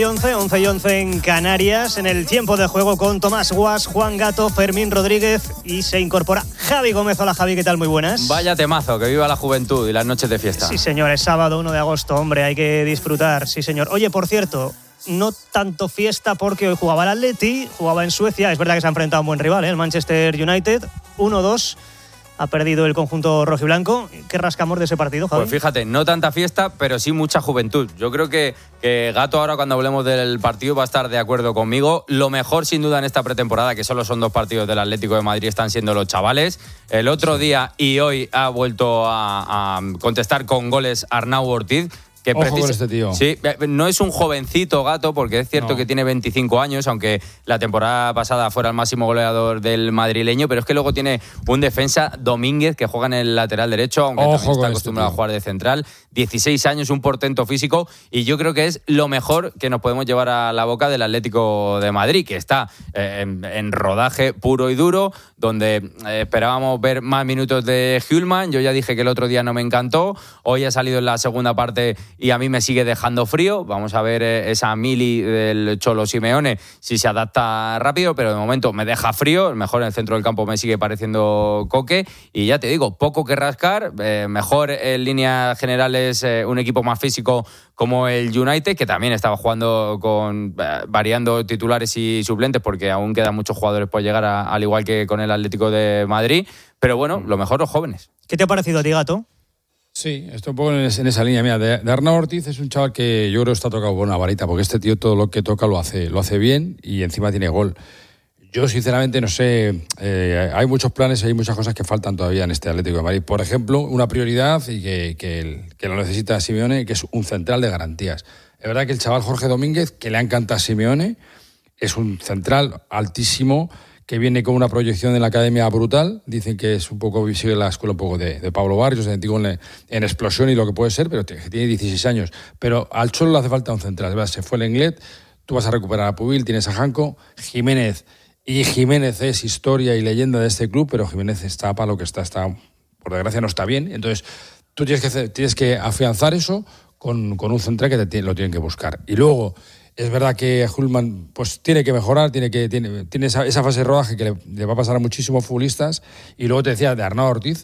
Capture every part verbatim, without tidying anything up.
once, once y once en Canarias, en el tiempo de juego con Tomás Guas, Juan Gato, Fermín Rodríguez y se incorpora Javi Gómez. Hola Javi, ¿qué tal? Muy buenas. Vaya temazo, que viva la juventud y las noches de fiesta. Sí señor, es sábado uno de agosto, hombre, hay que disfrutar, sí señor. Oye, por cierto, no tanto fiesta porque hoy jugaba el Atleti, jugaba en Suecia, es verdad que se ha enfrentado a un buen rival, ¿eh? El Manchester United, uno dos. Ha perdido el conjunto rojiblanco. ¿Qué rascamos de ese partido, Javi? Pues fíjate, no tanta fiesta, pero sí mucha juventud. Yo creo que, que Gato ahora cuando hablemos del partido va a estar de acuerdo conmigo. Lo mejor sin duda en esta pretemporada, que solo son dos partidos del Atlético de Madrid, están siendo los chavales. El otro día y hoy ha vuelto a, a contestar con goles Arnau Ortiz. Que Ojo con este tío. Sí, no es un jovencito Gato, porque es cierto no. que tiene veinticinco años, aunque la temporada pasada fuera el máximo goleador del madrileño, pero es que luego tiene un defensa, Domínguez, que juega en el lateral derecho, aunque Ojo también está este acostumbrado tío. a jugar de central. dieciséis años, un portento físico, y yo creo que es lo mejor que nos podemos llevar a la boca del Atlético de Madrid, que está eh, en, en rodaje puro y duro, donde eh, esperábamos ver más minutos de Hjulman. Yo ya dije que el otro día no me encantó, hoy ha salido en la segunda parte y a mí me sigue dejando frío. Vamos a ver eh, esa mili del Cholo Simeone, si se adapta rápido, pero de momento me deja frío. El mejor en el centro del campo me sigue pareciendo Coque, y ya te digo, poco que rascar. Eh, mejor en líneas generales eh, un equipo más físico como el United, que también estaba jugando con eh, variando titulares y suplentes, porque aún quedan muchos jugadores por llegar, a, al igual que con el Atlético de Madrid. Pero bueno, lo mejor los jóvenes. ¿Qué te ha parecido a ti, Gato? Sí, estoy un poco en, en esa línea. Mira, de, de Arnau Ortiz es un chaval que yo creo que está tocado por una varita, porque este tío todo lo que toca lo hace, lo hace bien y encima tiene gol. Yo sinceramente no sé, eh, hay muchos planes y hay muchas cosas que faltan todavía en este Atlético de Madrid. Por ejemplo, una prioridad y que, que, el, que lo necesita Simeone, que es un central de garantías. Es verdad que el chaval Jorge Domínguez, que le ha encantado a Simeone, es un central altísimo, que viene con una proyección en la academia brutal. Dicen que es un poco visible la escuela un poco de, de Pablo Barrios, en, en, en explosión y lo que puede ser, pero tiene dieciséis años. Pero al Cholo le hace falta un central. ¿Verdad? Se fue el Lenglet, tú vas a recuperar a Pubil, tienes a Janko, Jiménez. Y Jiménez es historia y leyenda de este club, pero Jiménez está para lo que está, está por desgracia no está bien. Entonces tú tienes que, hacer, tienes que afianzar eso con, con un central que te, lo tienen que buscar. Y luego es verdad que Hjulman pues tiene que mejorar, tiene que tiene, tiene esa, esa fase de rodaje que le, le va a pasar a muchísimos futbolistas. Y luego te decía de Arnau Ortiz,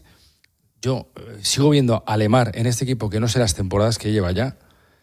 yo eh, sigo viendo a Lemar en este equipo que no sé las temporadas que lleva ya,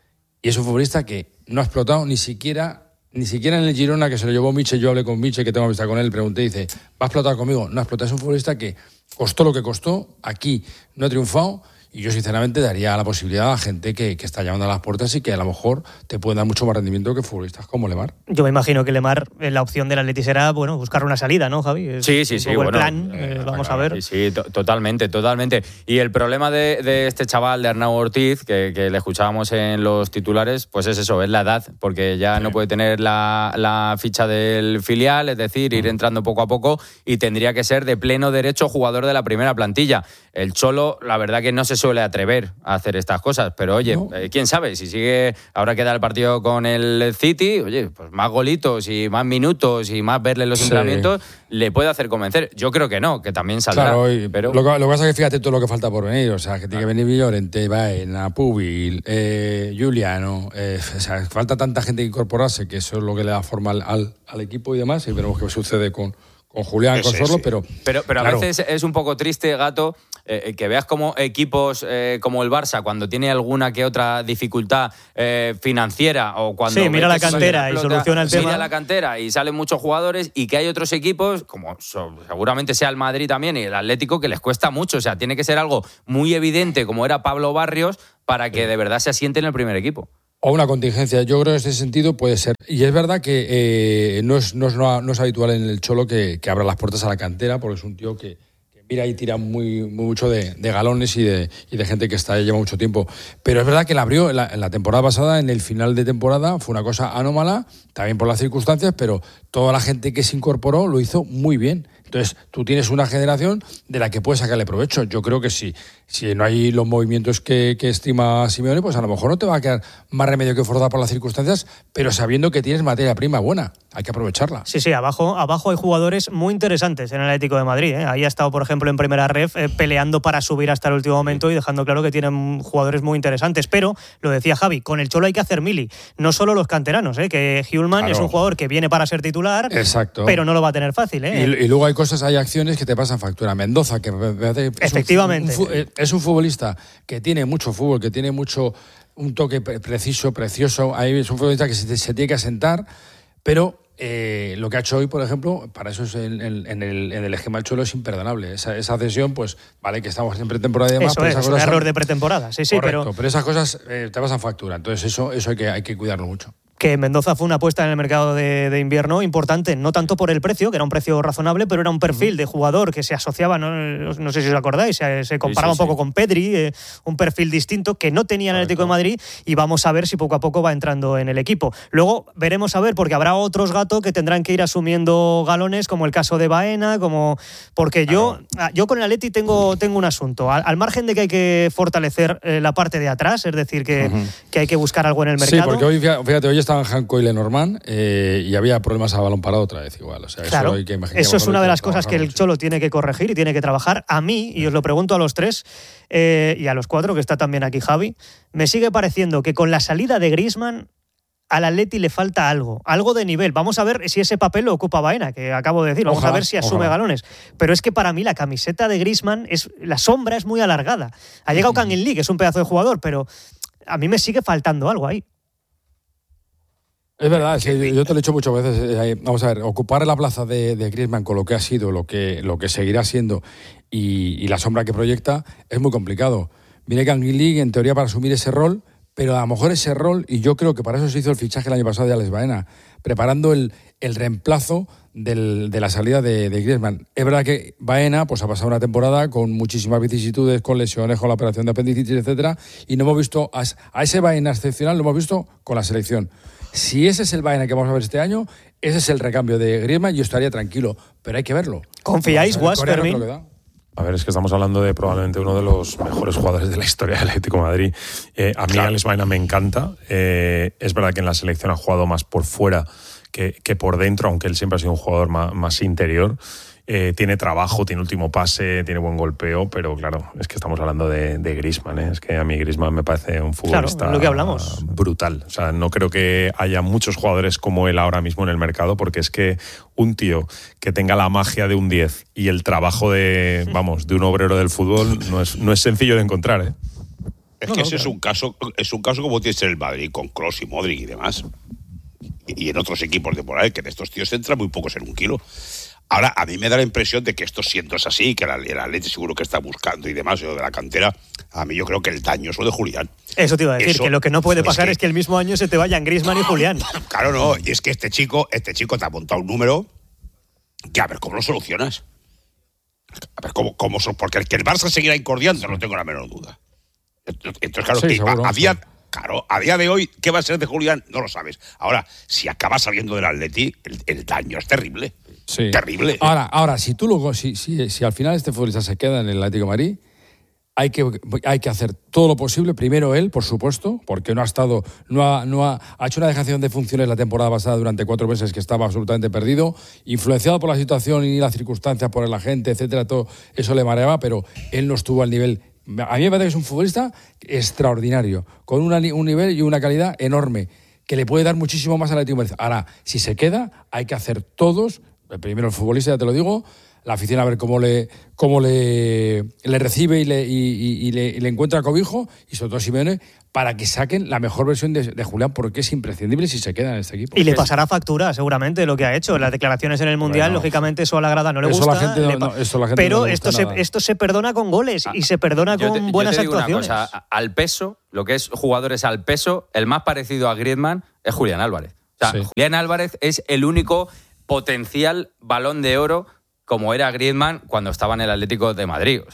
y es un futbolista que no ha explotado ni siquiera ni siquiera en el Girona, que se lo llevó Miche. Yo hablé con Miche, que tengo amistad con él, pregunté y dice, ¿va a explotar conmigo? No ha explotado, es un futbolista que costó lo que costó, aquí no ha triunfado. Y yo sinceramente daría la posibilidad a gente que, que está llamando a las puertas y que a lo mejor te pueden dar mucho más rendimiento que futbolistas como Lemar. Yo me imagino que Lemar, eh, la opción del Atleti será, bueno, buscar una salida, ¿no, Javi? Es sí, sí, sí. El bueno, plan, eh, vamos claro, a ver. Sí, sí, to- totalmente, totalmente. Y el problema de, de este chaval, de Arnau Ortiz, que, que le escuchábamos en los titulares, pues es eso, es la edad, porque ya sí. no puede tener la, la ficha del filial, es decir, ir entrando poco a poco, y tendría que ser de pleno derecho jugador de la primera plantilla. El Cholo, la verdad que no se suele atrever a hacer estas cosas, pero oye, no. eh, quién sabe, si sigue, ahora queda el partido con el City, oye, pues más golitos y más minutos y más verle los sí. entrenamientos, le puede hacer convencer. Yo creo que no, que también saldrá. Claro, y pero... lo, que, lo que pasa es que fíjate todo lo que falta por venir, o sea, que tiene claro. que venir Llorente, Baena, Pubil, eh, Juliano, eh, o sea, falta tanta gente que incorporarse, que eso es lo que le da forma al, al, al equipo y demás, y veremos qué sucede con... con Julián, con Sorlo, sí. pero... Pero, pero claro. a veces es un poco triste, Gato, eh, que veas como equipos eh, como el Barça, cuando tiene alguna que otra dificultad eh, financiera, o cuando... Sí, mira la cantera y soluciona el mira tema. Mira la cantera y salen muchos jugadores, y que hay otros equipos, como so, seguramente sea el Madrid también y el Atlético, que les cuesta mucho. O sea, tiene que ser algo muy evidente, como era Pablo Barrios, para que sí. de verdad se asiente en el primer equipo. O una contingencia, yo creo que en ese sentido puede ser. Y es verdad que eh, no, es, no, es, no es habitual en el Cholo que, que abra las puertas a la cantera, porque es un tío que, que mira y tira muy, muy mucho de, de galones y de, y de gente que está lleva mucho tiempo. Pero es verdad que la abrió en la, en la temporada pasada, en el final de temporada, fue una cosa anómala, también por las circunstancias, pero toda la gente que se incorporó lo hizo muy bien. Entonces, tú tienes una generación de la que puedes sacarle provecho. Yo creo que sí. Si no hay los movimientos que, que estima Simeone, pues a lo mejor no te va a quedar más remedio que forzar por las circunstancias, pero sabiendo que tienes materia prima buena. Hay que aprovecharla. Sí, sí, abajo, abajo hay jugadores muy interesantes en el Atlético de Madrid. ¿eh? Ahí ha estado, por ejemplo, en primera ref eh, peleando para subir hasta el último momento y dejando claro que tienen jugadores muy interesantes. Pero, lo decía Javi, con el Cholo hay que hacer mili. No solo los canteranos, ¿eh? que Hjulman claro. es un jugador que viene para ser titular, exacto. pero no lo va a tener fácil. ¿eh? Y, y luego hay cosas, hay acciones que te pasan factura. Mendoza, que es efectivamente un, un, es un futbolista que tiene mucho fútbol, que tiene mucho un toque preciso, precioso. Ahí es un futbolista que se, se tiene que asentar, pero eh, lo que ha hecho hoy, por ejemplo, para eso es el, el, en, el, en el esquema del Cholo es imperdonable. Esa, esa cesión, pues vale que estamos en pretemporada y demás. Eso pero es, esas es cosas un error son... de pretemporada, sí, sí. Correcto, pero... pero esas cosas eh, te pasan factura. Entonces eso, eso hay que, hay que cuidarlo mucho. Que Mendoza fue una apuesta en el mercado de, de invierno importante, no tanto por el precio, que era un precio razonable, pero era un perfil de jugador que se asociaba, no, no sé si os acordáis, se, se comparaba sí, sí, un poco sí. con Pedri, eh, un perfil distinto que no tenía en el Atlético de Madrid, y vamos a ver si poco a poco va entrando en el equipo. Luego veremos a ver, porque habrá otros gatos que tendrán que ir asumiendo galones, como el caso de Baena, como porque yo, ah, yo con el Atleti tengo, tengo un asunto, al, al margen de que hay que fortalecer eh, la parte de atrás, es decir, que, uh-huh. que hay que buscar algo en el mercado. Sí, porque hoy, fíjate, hoy estaban Janko y Lenormand eh, y había problemas a balón parado otra vez igual. O sea, claro, eso, hay que eso es una de las cosas que el Cholo tiene que corregir y tiene que trabajar. A mí, y os lo pregunto a los tres eh, y a los cuatro, que está también aquí Javi, me sigue pareciendo que con la salida de Griezmann al Atleti le falta algo, algo de nivel. Vamos a ver si ese papel lo ocupa Baena, que acabo de decir. Vamos ojalá, a ver si asume ojalá. galones. Pero es que para mí la camiseta de Griezmann, es, la sombra es muy alargada. Ha llegado Kang In Lee, que es un pedazo de jugador, pero a mí me sigue faltando algo ahí. Es verdad, sí, yo te lo he dicho muchas veces. Vamos a ver, ocupar la plaza de, de Griezmann con lo que ha sido, lo que, lo que seguirá siendo y, y la sombra que proyecta es muy complicado. Viene Kang In Lee en teoría para asumir ese rol, pero a lo mejor ese rol, y yo creo que para eso se hizo el fichaje el año pasado de Alex Baena, preparando el, el reemplazo del, de la salida de, de Griezmann. Es verdad que Baena pues, ha pasado una temporada con muchísimas vicisitudes, con lesiones, con la operación de apendicitis, etcétera, y no hemos visto a, a ese Baena excepcional, lo hemos visto con la selección. Si ese es el Baena que vamos a ver este año, ese es el recambio de Griezmann, yo estaría tranquilo, pero hay que verlo. ¿Confiáis, Guas, Fermín? A ver, es que estamos hablando de probablemente uno de los mejores jugadores de la historia del Atlético de Madrid. Eh, a mí claro. Alex Baena me encanta. Eh, es verdad que en la selección ha jugado más por fuera que, que por dentro, aunque él siempre ha sido un jugador más, más interior. Eh, tiene trabajo, tiene último pase, tiene buen golpeo, pero claro, es que estamos hablando de, de Griezmann, ¿eh? Es que a mí Griezmann me parece un futbolista claro, lo que hablamos. brutal. O sea, no creo que haya muchos jugadores como él ahora mismo en el mercado, porque es que un tío que tenga la magia de un diez y el trabajo de, vamos, de un obrero del fútbol no es, no es sencillo de encontrar, ¿eh? Es que no, no, ese claro. es un caso, es un caso como tiene el Madrid con Kroos y Modric y demás. Y, y en otros equipos de por ahí, que de estos tíos entran muy pocos en un kilo. Ahora, a mí me da la impresión de que esto siendo es así, que la, la Atleti seguro que está buscando y demás, o de la cantera, a mí yo creo que el daño es lo de Julián. Eso te iba a decir, Eso, que lo que no puede pasar es que, es que el mismo año se te vayan Griezmann y Julián. Claro, no, y es que este chico, este chico te ha montado un número que a ver cómo lo solucionas. A ver cómo, cómo porque el que el Barça seguirá incordiando, no tengo la menor duda. Entonces, claro, sí, que seguro, a, a sí. día... Claro, a día de hoy, ¿qué va a ser de Julián? No lo sabes. Ahora, si acaba saliendo del Atleti, el, el daño es terrible. Sí. Terrible. Ahora, ahora si tú luego, si, si, si al final este futbolista se queda en el Atlético de Madrid, hay que, hay que hacer todo lo posible. Primero él, por supuesto, porque no ha estado, no ha, no ha, ha hecho una dejación de funciones la temporada pasada durante cuatro meses que estaba absolutamente perdido, influenciado por la situación y las circunstancias, por la gente, etcétera, todo eso le mareaba, pero él no estuvo al nivel. A mí me parece que es un futbolista extraordinario, con una, un nivel y una calidad enorme, que le puede dar muchísimo más al Atlético de Madrid. Ahora, si se queda, hay que hacer todos, primero el futbolista, ya te lo digo, la afición a ver cómo le, cómo le, le recibe y le, y, y, y le, y le encuentra cobijo, y sobre todo Simeone, para que saquen la mejor versión de, de Julián, porque es imprescindible si se queda en este equipo. Y le pasará factura, seguramente, lo que ha hecho. Las declaraciones en el Mundial, bueno, lógicamente, eso a la grada no le eso gusta. La gente no, no, eso la gente pero no le esto, gusta se, esto se perdona con goles y se perdona yo con te, buenas yo te digo actuaciones. Una cosa, al peso, lo que es jugadores al peso, el más parecido a Griezmann es Julián Álvarez. O sea, sí. Julián Álvarez es el único potencial Balón de Oro como era Griezmann cuando estaba en el Atlético de Madrid. O sea,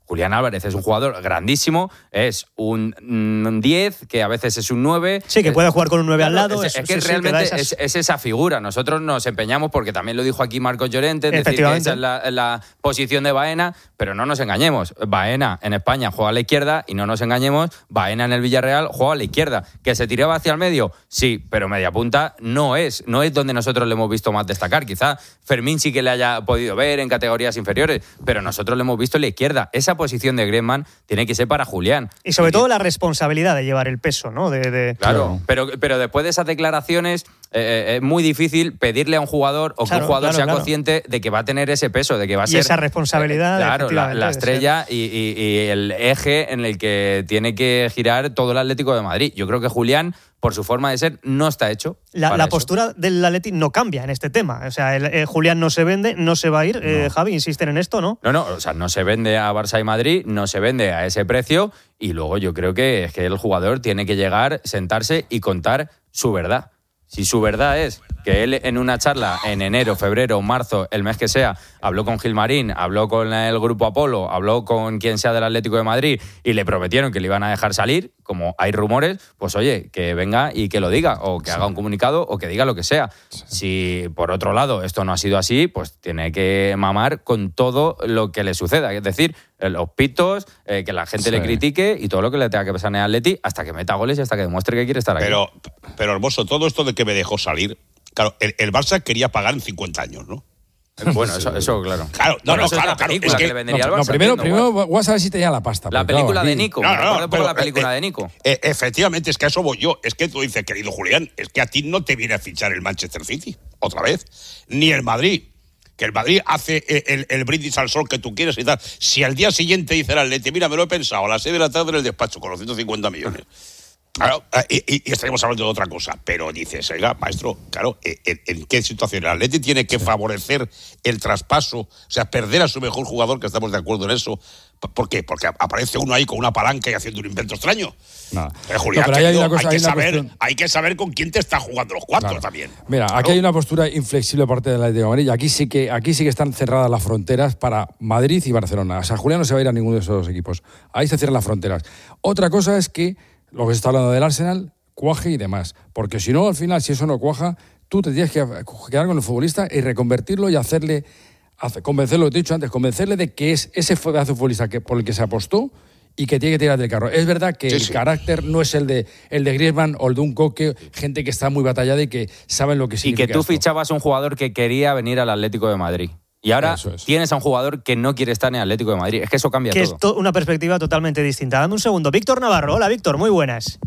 Julián Álvarez es un jugador grandísimo, es un, un diez, que a veces es un nueve. Sí, que puede jugar con un nueve claro, al lado. Es, es, es que sí, realmente sí, que es, es esa figura. Nosotros nos empeñamos, porque también lo dijo aquí Marcos Llorente, decir que esa es la, la posición de Baena, pero no nos engañemos. Baena en España juega a la izquierda y no nos engañemos, Baena en el Villarreal juega a la izquierda. ¿Que se tiraba hacia el medio? Sí, pero media punta no es. No es donde nosotros le hemos visto más destacar. Quizá Fermín sí que le haya podido ver en categorías inferiores, pero nosotros le hemos visto en la izquierda. Esa posición de Griezmann tiene que ser para Julián. Y sobre y, todo la responsabilidad de llevar el peso, ¿no? De, de... Claro, pero, pero después de esas declaraciones eh, es muy difícil pedirle a un jugador o claro, que un jugador claro, sea claro. consciente de que va a tener ese peso, de que va a y ser... esa responsabilidad. Eh, claro, la, la estrella y, y, y el eje en el que tiene que girar todo el Atlético de Madrid. Yo creo que Julián, por su forma de ser, no está hecho. La, la postura del Atleti no cambia en este tema. O sea, el, el Julián no se vende, no se va a ir. No. Eh, Javi, insisten en esto, ¿no? No, no, o sea, no se vende a Barça y Madrid, no se vende a ese precio, y luego yo creo que, es que el jugador tiene que llegar, sentarse y contar su verdad. Si su verdad es que él en una charla en enero, febrero, marzo, el mes que sea, habló con Gilmarín, habló con el Grupo Apolo, habló con quien sea del Atlético de Madrid y le prometieron que le iban a dejar salir, como hay rumores, pues oye, que venga y que lo diga, o que haga un comunicado, o que diga lo que sea. Si por otro lado esto no ha sido así, pues tiene que mamar con todo lo que le suceda. Es decir, los pitos, eh, que la gente sí. le critique y todo lo que le tenga que pasar en el Atleti hasta que meta goles y hasta que demuestre que quiere estar aquí. Pero, pero hermoso, todo esto de que me dejó salir, claro, el, el Barça quería pagar en cincuenta años, ¿no? Bueno, eso, eso claro. Claro, no, bueno, no, eso claro, es la claro. película Es que, que le vendería no, al Barça. No, primero, entiendo, primero vas a ver si tenía la pasta. La película claro, de aquí. Nico. No, me no, acuerdo no, por pero, la película eh, de Nico. Eh, efectivamente, es que a eso voy yo. Es que tú dices, querido Julián, es que a ti no te viene a fichar el Manchester City, otra vez. Ni el Madrid. Que el Madrid hace el, el, el brindis al sol que tú quieres y tal. Si al día siguiente dice el Atleti, mira, me lo he pensado, a las seis de la tarde en el despacho con los ciento cincuenta millones. Claro, y, y, y estaríamos hablando de otra cosa, pero dices, oiga, maestro, claro, ¿en, en qué situación el Atleti tiene que sí. favorecer el traspaso? O sea, perder a su mejor jugador, que estamos de acuerdo en eso. ¿Por qué? Porque aparece uno ahí con una palanca y haciendo un invento extraño. No. Pero, Julián, no, pero querido, hay, cosa, hay, que hay, saber, hay que saber con quién te está jugando los cuartos claro. también. Mira, claro. aquí hay una postura inflexible por parte del Atlético de Madrid y aquí sí, que, aquí sí que están cerradas las fronteras para Madrid y Barcelona. O sea, Julián no se va a ir a ninguno de esos dos equipos. Ahí se cierran las fronteras. Otra cosa es que lo que se está hablando del Arsenal cuaje y demás. Porque si no, al final, si eso no cuaja, tú te tienes que quedar con el futbolista y reconvertirlo y hacerle, hacer, convencerlo, lo que te he dicho antes, convencerle de que es ese pedazo de futbolista que, por el que se apostó y que tiene que tirar del carro. Es verdad que sí, el sí. carácter no es el de el de Griezmann o el de un Coque, gente que está muy batallada y que saben lo que significa. Y que tú esto. fichabas a un jugador que quería venir al Atlético de Madrid. Y ahora es. tienes a un jugador que no quiere estar en el Atlético de Madrid. Es que eso cambia que todo. Que es to- una perspectiva totalmente distinta. Dame un segundo. Víctor Navarro. Hola, Víctor. Muy buenas.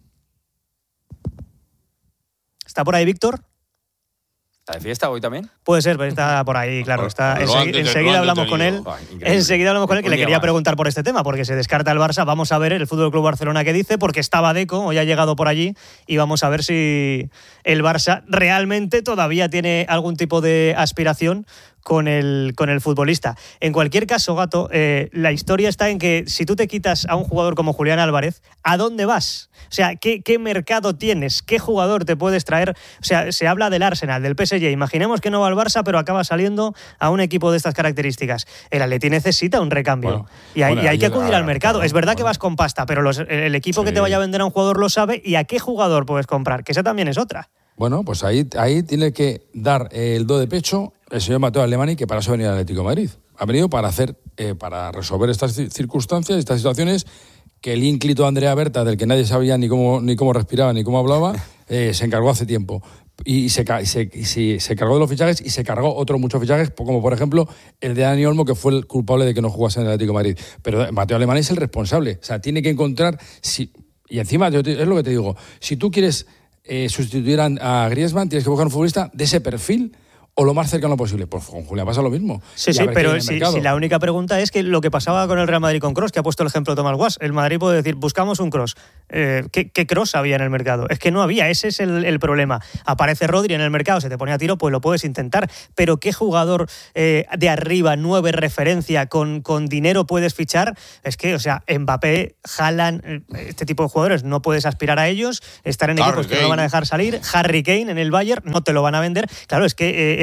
¿Está por ahí, Víctor? ¿Está de fiesta hoy también? Puede ser, pero está por ahí, claro. Está, ensegui- enseguida hablamos con él. Ay, enseguida hablamos con él, que le quería preguntar por este tema, porque se descarta el Barça. Vamos a ver el F C Barcelona qué dice, porque estaba Deco, hoy ha llegado por allí, y vamos a ver si el Barça realmente todavía tiene algún tipo de aspiración con el, con el futbolista. En cualquier caso, Gato, eh, la historia está en que si tú te quitas a un jugador como Julián Álvarez, ¿a dónde vas? O sea, ¿qué, qué mercado tienes? ¿Qué jugador te puedes traer? O sea, se habla del Arsenal, del P S G. Imaginemos que no va al Barça, pero acaba saliendo a un equipo de estas características. El Atleti necesita un recambio. Bueno, y hay, bueno, y hay que acudir al mercado. Es verdad bueno. que vas con pasta, pero los, el equipo sí. que te vaya a vender a un jugador lo sabe, y a qué jugador puedes comprar, que esa también es otra. Bueno, pues ahí, ahí tiene que dar el do de pecho el señor Mateo Alemany, que para eso ha venido al Atlético de Madrid. Ha venido para hacer, eh, para resolver estas circunstancias, estas situaciones, que el ínclito Andrea Berta, del que nadie sabía ni cómo, ni cómo respiraba ni cómo hablaba, eh, se encargó hace tiempo. Y se, se, se, se cargó de los fichajes y se cargó otros muchos fichajes, como por ejemplo el de Dani Olmo, que fue el culpable de que no jugase en el Atlético de Madrid. Pero Mateo Alemany es el responsable. O sea, tiene que encontrar... Si, y encima, yo te, es lo que te digo, si tú quieres eh, sustituir a, a Griezmann, tienes que buscar un futbolista de ese perfil o lo más cercano posible. Pues con Julián pasa lo mismo. Sí, sí, pero si, si la única pregunta es que lo que pasaba con el Real Madrid con Kroos, que ha puesto el ejemplo Tomás Guas, el Madrid puede decir, buscamos un Kroos. Eh, ¿qué, ¿Qué Kroos había en el mercado? Es que no había, ese es el, el problema. Aparece Rodri en el mercado, se te pone a tiro, pues lo puedes intentar, pero ¿qué jugador eh, de arriba, nueve referencia, con, con dinero puedes fichar? Es que, o sea, Mbappé, Haaland, este tipo de jugadores, no puedes aspirar a ellos, estar en equipos Harry que Kane. No van a dejar salir, Harry Kane en el Bayern, no te lo van a vender. Claro, es que... Eh,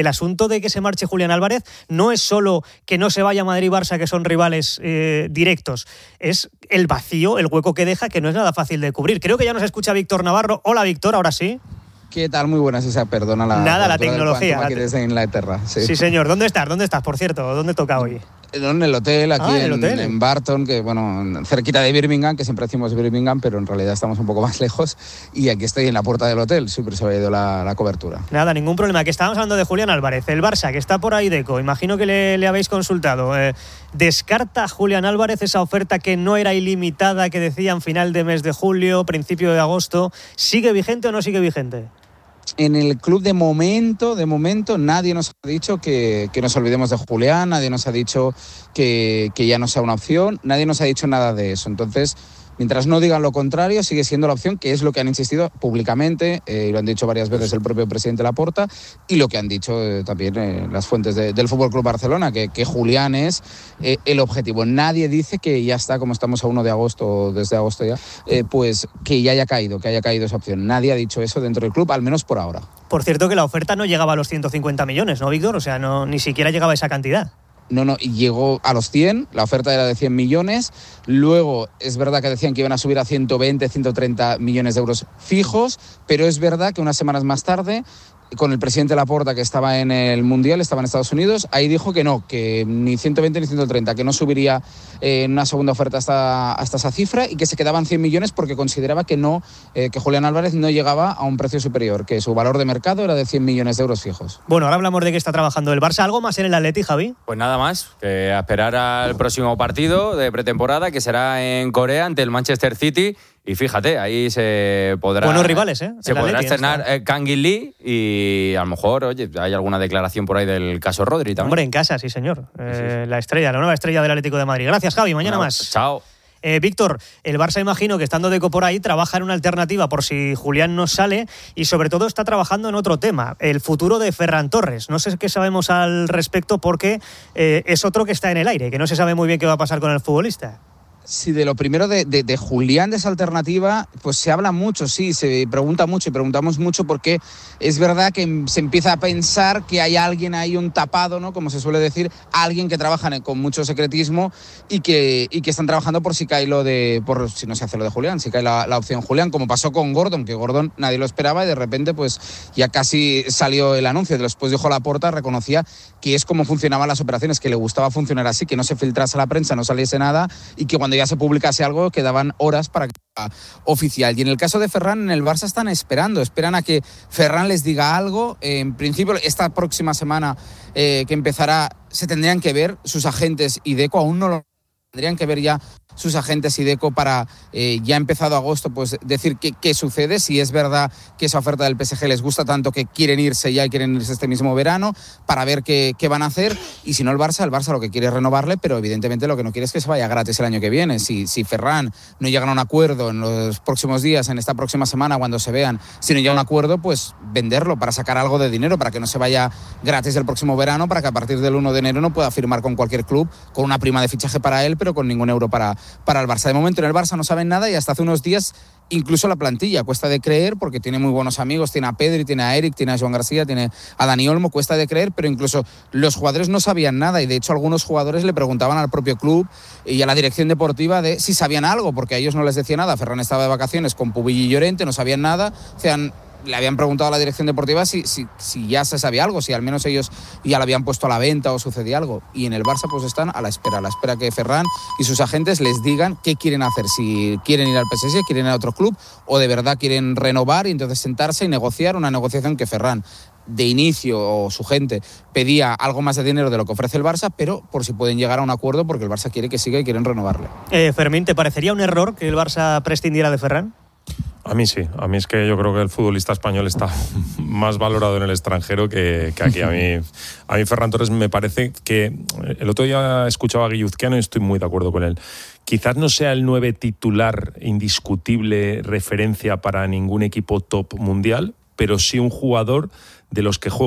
el asunto de que se marche Julián Álvarez no es solo que no se vaya Madrid-Barça, que son rivales eh, directos, es el vacío, el hueco que deja, que no es nada fácil de cubrir. Creo que ya nos escucha Víctor Navarro. Hola, Víctor, ahora sí. ¿Qué tal? Muy buenas, esa perdona la Nada, la tecnología. Aquí desde Inglaterra. Sí. sí, señor. ¿Dónde estás? ¿Dónde estás, por cierto? ¿Dónde toca hoy? En el hotel, aquí ah, ¿el en, hotel? en Barton, que bueno, cerquita de Birmingham, que siempre decimos Birmingham, pero en realidad estamos un poco más lejos. Y aquí estoy en la puerta del hotel, siempre se me ha ido la, la cobertura. Nada, ningún problema. Que estábamos hablando de Julián Álvarez, el Barça, que está por ahí Deco. Imagino que le, le habéis consultado. Eh, ¿Descarta Julián Álvarez esa oferta que no era ilimitada, que decían final de mes de julio, principio de agosto? ¿Sigue vigente o no sigue vigente? En el club de momento, de momento, nadie nos ha dicho que, que nos olvidemos de Julián, nadie nos ha dicho que, que ya no sea una opción, nadie nos ha dicho nada de eso. Entonces, mientras no digan lo contrario, sigue siendo la opción, que es lo que han insistido públicamente, eh, y lo han dicho varias veces el propio presidente Laporta, y lo que han dicho eh, también eh, las fuentes de, del F C Barcelona, que, que Julián es eh, el objetivo. Nadie dice que ya está, como estamos a uno de agosto, desde agosto ya, eh, pues que ya haya caído, que haya caído esa opción. Nadie ha dicho eso dentro del club, al menos por ahora. Por cierto, que la oferta no llegaba a los ciento cincuenta millones, ¿no, Víctor? O sea, no, ni siquiera llegaba a esa cantidad. No, no, llegó a los cien, la oferta era de cien millones, luego es verdad que decían que iban a subir a ciento veinte, ciento treinta millones de euros fijos, pero es verdad que unas semanas más tarde, con el presidente Laporta, que estaba en el Mundial, estaba en Estados Unidos, ahí dijo que no, que ni ciento veinte ni ciento treinta, que no subiría eh, en una segunda oferta hasta, hasta esa cifra y que se quedaban cien millones porque consideraba que no, eh, que Julián Álvarez no llegaba a un precio superior, que su valor de mercado era de cien millones de euros fijos. Bueno, ahora hablamos de que está trabajando el Barça. ¿Algo más en el Atleti, Javi? Pues nada más, que a esperar al próximo partido de pretemporada, que será en Corea ante el Manchester City. Y fíjate, ahí se podrá... Buenos rivales, ¿eh? Se podrá estrenar eh, Kang In Lee y a lo mejor, oye, hay alguna declaración por ahí del caso Rodri también. Hombre, en casa, sí, señor. Eh, sí, sí. La estrella, la nueva estrella del Atlético de Madrid. Gracias, Javi. Mañana no, más. Chao. Eh, Víctor, el Barça, imagino que estando Deco por ahí, trabaja en una alternativa por si Julián no sale y sobre todo está trabajando en otro tema, el futuro de Ferran Torres. No sé qué sabemos al respecto porque eh, es otro que está en el aire, que no se sabe muy bien qué va a pasar con el futbolista. Sí, de lo primero de, de, de Julián, de esa alternativa, pues se habla mucho, sí, se pregunta mucho y preguntamos mucho porque es verdad que se empieza a pensar que hay alguien ahí, un tapado, ¿no? Como se suele decir, alguien que trabaja con mucho secretismo y que, y que están trabajando por si cae lo de, por si no se hace lo de Julián, si cae la, la opción Julián, como pasó con Gordon, que Gordon nadie lo esperaba y de repente pues ya casi salió el anuncio. Después dijo Laporta, reconocía que es como funcionaban las operaciones, que le gustaba funcionar así, que no se filtrase a la prensa, no saliese nada y que cuando ya se publicase algo quedaban horas para que sea oficial. Y en el caso de Ferran, en el Barça están esperando, esperan a que Ferran les diga algo. En principio, esta próxima semana eh, que empezará, se tendrían que ver sus agentes y Deco, aún no lo tendrían que ver ya sus agentes y Deco para eh, ya empezado agosto pues decir qué, qué sucede, si es verdad que esa oferta del P S G les gusta tanto que quieren irse ya y quieren irse este mismo verano para ver qué, qué van a hacer, y si no el Barça, el Barça lo que quiere es renovarle, pero evidentemente lo que no quiere es que se vaya gratis el año que viene. Si, si Ferran no llegan a un acuerdo en los próximos días, en esta próxima semana cuando se vean, si no llega a un acuerdo, pues venderlo para sacar algo de dinero, para que no se vaya gratis el próximo verano, para que a partir del uno de enero no pueda firmar con cualquier club con una prima de fichaje para él, pero con ningún euro para para el Barça. De momento en el Barça no saben nada y hasta hace unos días incluso la plantilla cuesta de creer porque tiene muy buenos amigos, tiene a Pedri, tiene a Eric, tiene a Joan García, tiene a Dani Olmo, cuesta de creer, pero incluso los jugadores no sabían nada y de hecho algunos jugadores le preguntaban al propio club y a la dirección deportiva de si sabían algo, porque a ellos no les decía nada. Ferran estaba de vacaciones con Pubillo y Llorente, no sabían nada, o sea, le habían preguntado a la dirección deportiva si, si, si ya se sabía algo, si al menos ellos ya lo habían puesto a la venta o sucedía algo. Y en el Barça pues están a la espera, a la espera que Ferran y sus agentes les digan qué quieren hacer, si quieren ir al P S G, quieren ir a otro club o de verdad quieren renovar y entonces sentarse y negociar una negociación que Ferran de inicio o su gente pedía algo más de dinero de lo que ofrece el Barça, pero por si pueden llegar a un acuerdo porque el Barça quiere que siga y quieren renovarle. Eh, Fermín, ¿te parecería un error que el Barça prescindiera de Ferran? A mí sí, a mí es que yo creo que el futbolista español está más valorado en el extranjero que, que aquí. A mí, a mí Ferran Torres me parece que, el otro día escuchaba a Guilluzquiano y estoy muy de acuerdo con él, quizás no sea el nueve titular indiscutible referencia para ningún equipo top mundial, pero sí un jugador de los que juega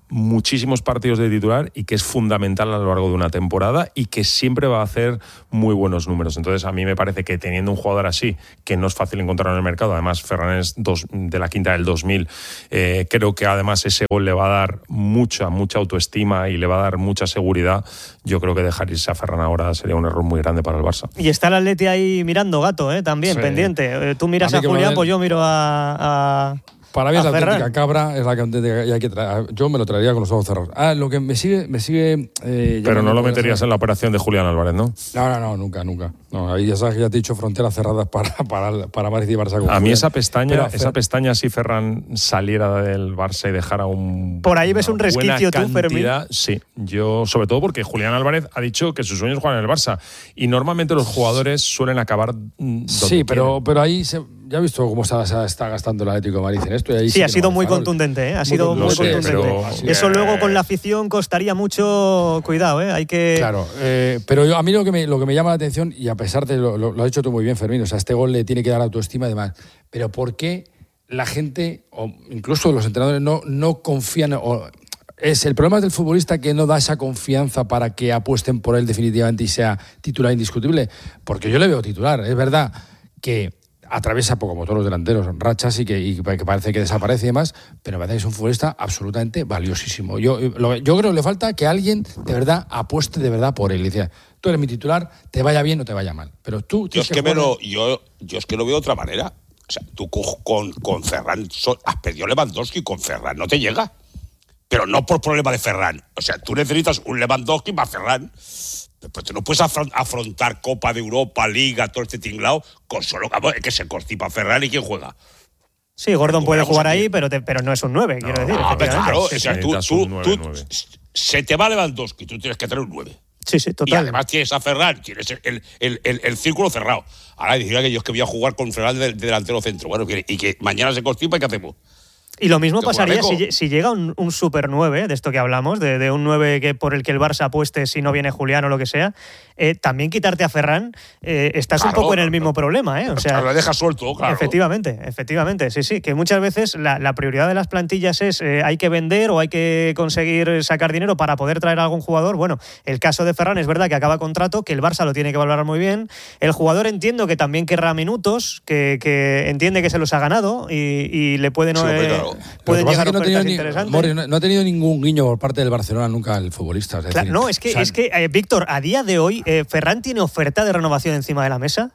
muchísimos partidos de titular y que es fundamental a lo largo de una temporada y que siempre va a hacer muy buenos números. Entonces a mí me parece que teniendo un jugador así, que no es fácil encontrar en el mercado, además Ferran es dos, de la quinta del dos mil, eh, creo que además ese gol le va a dar mucha, mucha autoestima y le va a dar mucha seguridad. Yo creo que dejar irse a Ferran ahora sería un error muy grande para el Barça. Y está el Atleti ahí mirando, Gato, ¿eh? También, sí. pendiente. Tú miras a, a Julián, pues yo miro a... a... Para mí es la auténtica cabra, es la que hay que traer. Yo me lo traería con los ojos cerrados. Ah, lo que me sigue... Me sigue eh, Pero no lo meterías en la operación de Julián Álvarez, ¿no? No, no, no, nunca, nunca. No, ahí ya sabes que ya te he dicho fronteras cerradas para, para, para Madrid y Barça. A Julián. mí esa pestaña, Fer... esa pestaña si Ferran saliera del Barça y dejara un... Por ahí ves un resquicio tú, Fermín. Sí, yo, sobre todo porque Julián Álvarez ha dicho que su sueño es jugar en el Barça. Y normalmente los jugadores suelen acabar donde Sí, pero, quieren. pero ahí... Se... Ya he visto cómo está, se está gastando el Atlético de Madrid en esto. Y ahí sí, sí ha sido no muy farol. contundente, ¿eh? Ha sido muy sé, contundente. pero... Eso luego con la afición costaría mucho cuidado, ¿eh? Hay que... Claro, eh, pero yo, a mí lo que, me, lo que me llama la atención, y a pesar de lo, lo, lo has dicho tú muy bien, Fermín, o sea, este gol le tiene que dar autoestima y demás, pero ¿por qué la gente, o incluso los entrenadores, no, no confían... O, es el problema del futbolista que no da esa confianza para que apuesten por él definitivamente y sea titular indiscutible? Porque yo le veo titular, es verdad que atraviesa poco como todos los delanteros, rachas y que, y que parece que desaparece y demás, pero me parece que es un futbolista absolutamente valiosísimo. Yo, lo, yo creo que le falta que alguien de verdad apueste de verdad por él. Y dice, tú eres mi titular, te vaya bien o te vaya mal. Pero tú yo es que, que me lo, yo, yo es que lo veo de otra manera. O sea, tú con, con Ferran has perdido Lewandowski, con Ferran no te llega. Pero no por problema de Ferran. O sea, tú necesitas un Lewandowski más Ferran. Pues tú no puedes afrontar Copa de Europa, Liga, todo este tinglao con solo que se constipa Ferran y quién juega. Sí, Gordon puede jugar ahí, pero, te, pero no es un nueve, no, quiero decir. No, claro, sí, o sea, sí, tú, tú, nueve, tú nueve. se te va Lewandowski, tú tienes que tener un nueve. Sí, sí, total. Y además tienes a Ferran, tienes el, el, el, el círculo cerrado. Ahora decía que yo es que voy a jugar con Ferran de, de delantero centro. Bueno, y que mañana se constipa, ¿y qué hacemos? Y lo mismo pasaría si, si llega un, un super nueve, de esto que hablamos, de, de un nueve que por el que el Barça apueste si no viene Julián o lo que sea, eh, también quitarte a Ferran, eh, estás claro, un poco en el mismo problema, ¿eh? O sea, lo dejas suelto, claro. Efectivamente, efectivamente, sí, sí, que muchas veces la, la prioridad de las plantillas es eh, hay que vender o hay que conseguir sacar dinero para poder traer a algún jugador. Bueno, el caso de Ferran es verdad que acaba contrato, que el Barça lo tiene que valorar muy bien. El jugador entiendo que también querrá minutos, que, que entiende que se los ha ganado y, y le pueden... Sí, eh, claro. Pueden llegar que no ofertas ni, interesantes. Mori, no, no ha tenido ningún guiño por parte del Barcelona nunca el futbolista. Es decir, claro, no, es que, o sea, es que eh, Víctor, a día de hoy, eh, ¿Ferran tiene oferta de renovación encima de la mesa?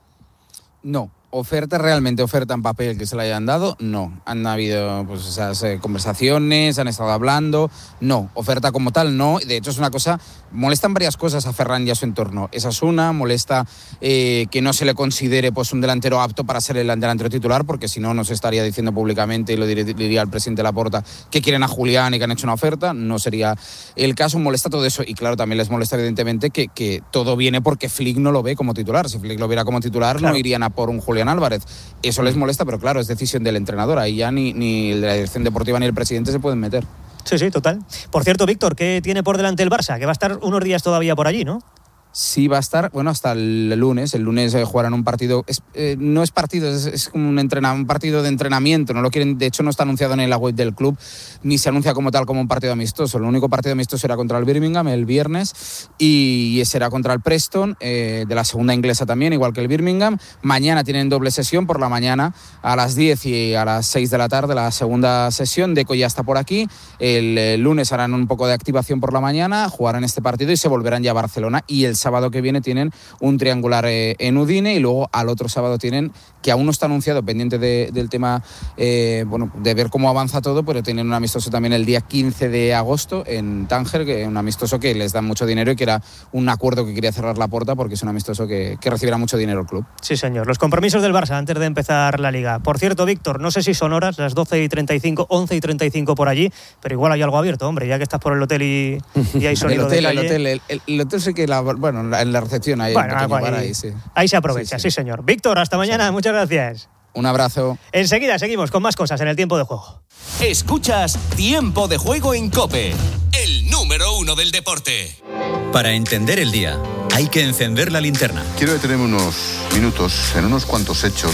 No. Oferta, realmente oferta en papel que se le hayan dado, no. Han habido pues esas eh, conversaciones, han estado hablando, no. Oferta como tal, no. De hecho, es una cosa, molestan varias cosas a Ferran y a su entorno. Esa es una, molesta eh, que no se le considere pues un delantero apto para ser el delantero titular, porque si no, no se estaría diciendo públicamente, y lo diría el presidente Laporta, que quieren a Julián y que han hecho una oferta. No sería el caso, molesta todo eso. Y claro, también les molesta evidentemente que, que todo viene porque Flick no lo ve como titular. Si Flick lo viera como titular, claro, no irían a por un Julián Álvarez. Eso les molesta, pero claro, es decisión del entrenador. Ahí ya ni, ni la dirección deportiva ni el presidente se pueden meter. Sí, sí, total. Por cierto, Víctor, ¿qué tiene por delante el Barça? Que va a estar unos días todavía por allí, ¿no? Sí, va a estar, bueno, hasta el lunes. El lunes eh, jugarán un partido, es, eh, no es partido, es, es como un, entrena, un partido de entrenamiento. No lo quieren, de hecho, no está anunciado en la web del club, ni se anuncia como tal como un partido amistoso. El único partido amistoso será contra el Birmingham el viernes y será contra el Preston, eh, de la segunda inglesa también, igual que el Birmingham. Mañana tienen doble sesión, por la mañana a las diez y a las seis de la tarde, la segunda sesión. Deco ya está por aquí. El, el lunes harán un poco de activación por la mañana, jugarán este partido y se volverán ya a Barcelona. Y el sábado que viene tienen un triangular eh, en Udine y luego al otro sábado tienen, que aún no está anunciado, pendiente de, del tema, eh, bueno, de ver cómo avanza todo, pero tienen un amistoso también el día quince de agosto en Tánger, que es un amistoso que les da mucho dinero y que era un acuerdo que quería cerrar Laporta porque es un amistoso que, que recibirá mucho dinero el club. Sí, señor. Los compromisos del Barça antes de empezar la Liga. Por cierto, Víctor, no sé si son horas, las doce y treinta y cinco, once y treinta y cinco por allí, pero igual hay algo abierto, hombre, ya que estás por el hotel y, y hay sonido el hotel, de calle. El hotel, el, el, el hotel sí que, la, bueno, en la recepción hay bueno, un pequeño bar ahí, ahí, sí. Ahí se aprovecha, sí, sí. sí señor. Víctor, hasta mañana, sí. Muchas gracias. Un abrazo. Enseguida seguimos con más cosas en el Tiempo de Juego. Escuchas Tiempo de Juego en COPE, el número uno del deporte. Para entender el día, hay que encender la linterna. Quiero detenerme unos minutos en unos cuantos hechos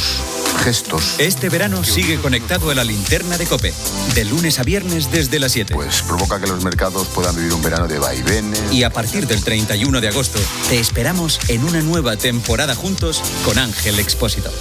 gestos. Este verano sigue conectado a la linterna de COPE, de lunes a viernes desde las siete. Pues provoca que los mercados puedan vivir un verano de vaivenes. Y a partir del treinta y uno de agosto, te esperamos en una nueva temporada juntos con Ángel Expósito.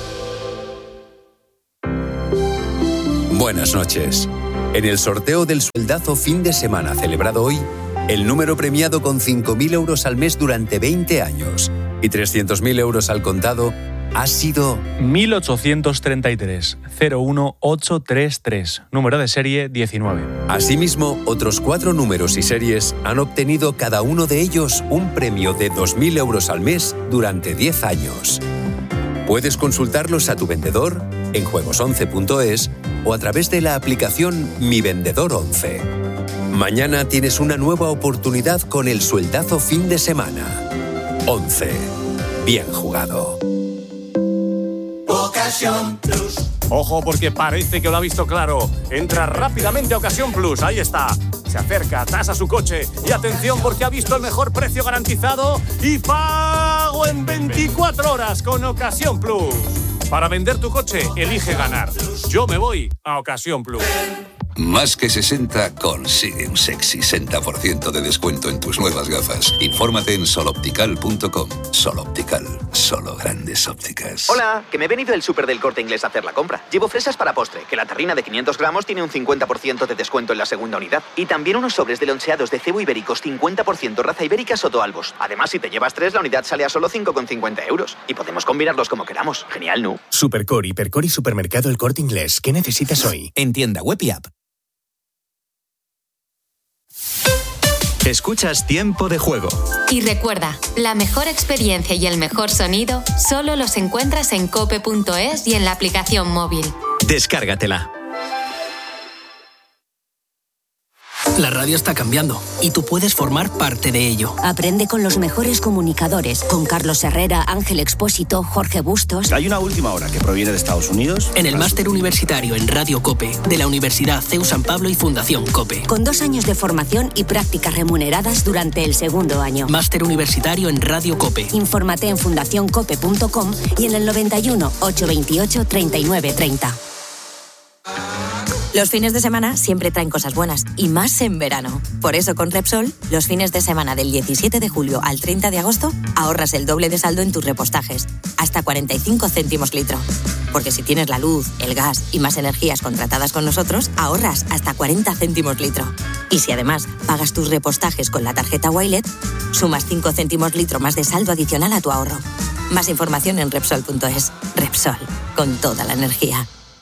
Buenas noches. En el sorteo del sueldazo fin de semana celebrado hoy, el número premiado con cinco mil euros al mes durante veinte años y trescientos mil euros al contado ha sido mil ochocientos treinta y tres cero uno ocho tres tres, número de serie diecinueve. Asimismo, otros cuatro números y series han obtenido cada uno de ellos un premio de dos mil euros al mes durante diez años. Puedes consultarlos a tu vendedor en juegos once punto es o a través de la aplicación Mi Vendedor once. Mañana tienes una nueva oportunidad con el sueldazo fin de semana. once. Bien jugado. Ocasión Plus. Ojo, porque parece que lo ha visto claro. Entra rápidamente a Ocasión Plus. Ahí está. Se acerca, tasa su coche. Y atención, porque ha visto el mejor precio garantizado y pago en veinticuatro horas con Ocasión Plus. Para vender tu coche, elige ganar. Yo me voy a Ocasión Plus. Más que sesenta consigue un sexy sesenta por ciento de descuento en tus nuevas gafas. Infórmate en soloptical punto com. Sol Optical, solo grandes ópticas. Hola, que me he venido del súper del Corte Inglés a hacer la compra. Llevo fresas para postre, que la tarrina de quinientos gramos tiene un cincuenta por ciento de descuento en la segunda unidad. Y también unos sobres de loncheados de cebo ibéricos cincuenta por ciento raza ibérica Soto Albos. Además, si te llevas tres, la unidad sale a solo cinco con cincuenta euros. Y podemos combinarlos como queramos. Genial, ¿no? Supercor, Hipercor y Supermercado El Corte Inglés. ¿Qué necesitas hoy? En tienda web y app. Escuchas Tiempo de Juego. Y recuerda, la mejor experiencia y el mejor sonido solo los encuentras en cope punto es y en la aplicación móvil. Descárgatela. La radio está cambiando y tú puedes formar parte de ello. Aprende con los mejores comunicadores, con Carlos Herrera, Ángel Expósito, Jorge Bustos. Hay una última hora que proviene de Estados Unidos. En el máster universitario en Radio COPE de la Universidad C E U San Pablo y Fundación COPE. Con dos años de formación y prácticas remuneradas durante el segundo año. Máster universitario en Radio COPE. Infórmate en fundación cope punto com y en el noventa y uno, ochocientos veintiocho, treinta y nueve treinta. Los fines de semana siempre traen cosas buenas, y más en verano. Por eso con Repsol, los fines de semana del diecisiete de julio al treinta de agosto, ahorras el doble de saldo en tus repostajes, hasta cuarenta y cinco céntimos litro. Porque si tienes la luz, el gas y más energías contratadas con nosotros, ahorras hasta cuarenta céntimos litro. Y si además pagas tus repostajes con la tarjeta Wilet, sumas cinco céntimos litro más de saldo adicional a tu ahorro. Más información en Repsol punto es. Repsol, con toda la energía.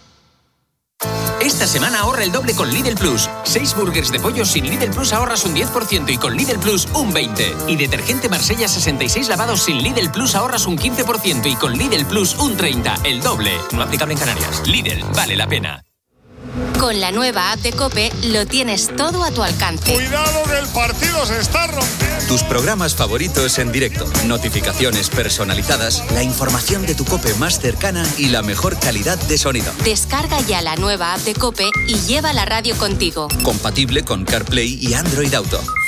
Esta semana ahorra el doble con Lidl Plus. Seis burgers de pollo sin Lidl Plus ahorras un diez por ciento y con Lidl Plus un veinte por ciento. Y detergente Marsella sesenta y seis lavados sin Lidl Plus ahorras un quince por ciento y con Lidl Plus un treinta por ciento. El doble. No aplicable en Canarias. Lidl, vale la pena. Con la nueva app de COPE lo tienes todo a tu alcance. ¡Cuidado que el partido se está rompiendo! Tus programas favoritos en directo, notificaciones personalizadas, la información de tu COPE más cercana y la mejor calidad de sonido. Descarga ya la nueva app de COPE y lleva la radio contigo. Compatible con CarPlay y Android Auto.